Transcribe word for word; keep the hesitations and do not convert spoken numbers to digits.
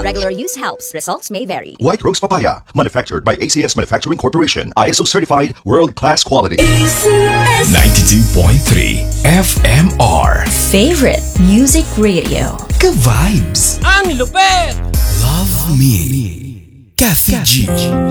regular use helps. Results may vary. White Rose Papaya, manufactured by A C S Manufacturing Corporation. I S O certified, world-class quality. ninety-two point three F M R. Favorite Music Radio. Ka-vibes. Ang lupet! Love Me. Kathy G.